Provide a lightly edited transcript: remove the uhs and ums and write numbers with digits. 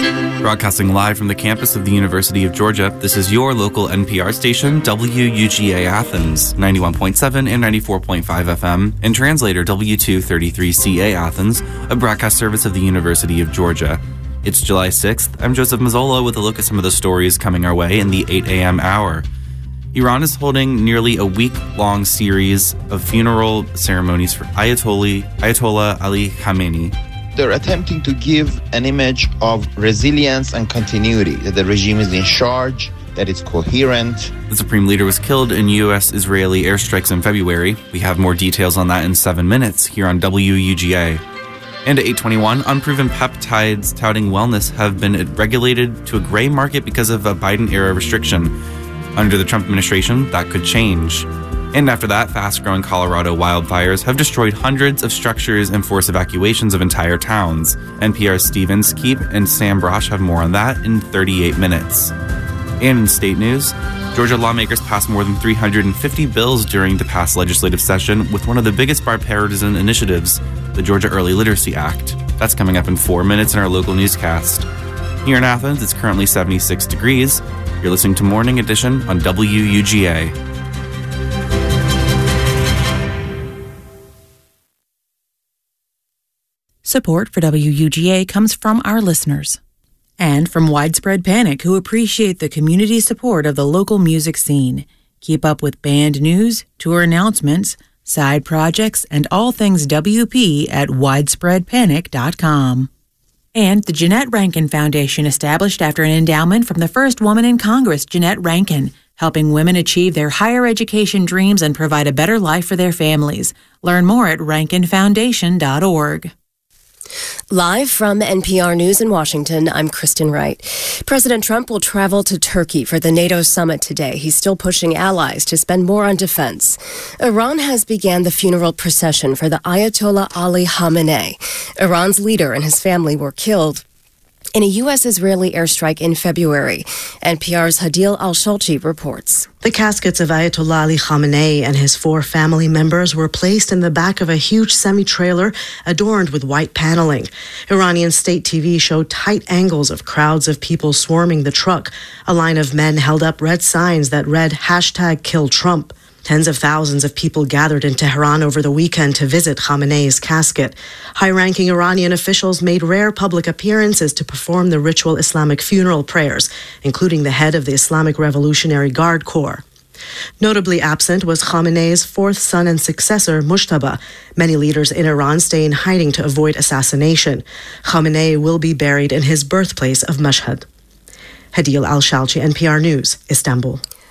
Broadcasting live from the campus of the University of Georgia, this is your local NPR station, WUGA Athens, 91.7 and 94.5 FM, and translator W233CA Athens, a broadcast service of the University of Georgia. It's July 6th. I'm Joseph Mazzola with a look at some of the stories coming our way in the 8 a.m. hour. Iran is holding nearly a week-long series of funeral ceremonies for Ayatollah Ali Khamenei. They're attempting to give an image of resilience and continuity, that the regime is in charge, that it's coherent. The Supreme Leader was killed in U.S.-Israeli airstrikes in February. We have more details on that in 7 minutes here on WUGA. And at 8:21, unproven peptides touting wellness have been regulated to a gray market because of a Biden-era restriction. Under the Trump administration, that could change. And after that, fast-growing Colorado wildfires have destroyed hundreds of structures and forced evacuations of entire towns. NPR's Steve Inskeep and Sam Brosh have more on that in 38 minutes. And in state news, Georgia lawmakers passed more than 350 bills during the past legislative session with one of the biggest bipartisan initiatives, the Georgia Early Literacy Act. That's coming up in 4 minutes in our local newscast. Here in Athens, it's currently 76 degrees. You're listening to Morning Edition on WUGA. Support for WUGA comes from our listeners and from Widespread Panic, who appreciate the community support of the local music scene. Keep up with band news, tour announcements, side projects, and all things WP at widespreadpanic.com. And the Jeanette Rankin Foundation, established after an endowment from the first woman in Congress, Jeanette Rankin, helping women achieve their higher education dreams and provide a better life for their families. Learn more at rankinfoundation.org. Live from NPR News in Washington, I'm Kristen Wright. President Trump will travel to Turkey for the NATO summit today. He's still pushing allies to spend more on defense. Iran has begun the funeral procession for the Ayatollah Ali Khamenei. Iran's leader and his family were killed in a U.S.-Israeli airstrike in February. NPR's Hadil Al-Shalchi reports. The caskets of Ayatollah Ali Khamenei and his 4 family members were placed in the back of a huge semi-trailer adorned with white paneling. Iranian state TV showed tight angles of crowds of people swarming the truck. A line of men held up red signs that read #KillTrump. Tens of thousands of people gathered in Tehran over the weekend to visit Khamenei's casket. High-ranking Iranian officials made rare public appearances to perform the ritual Islamic funeral prayers, including the head of the Islamic Revolutionary Guard Corps. Notably absent was Khamenei's 4th son and successor, Mujtaba. Many leaders in Iran stay in hiding to avoid assassination. Khamenei will be buried in his birthplace of Mashhad. Hadil Al-Shalchi, NPR News, Istanbul.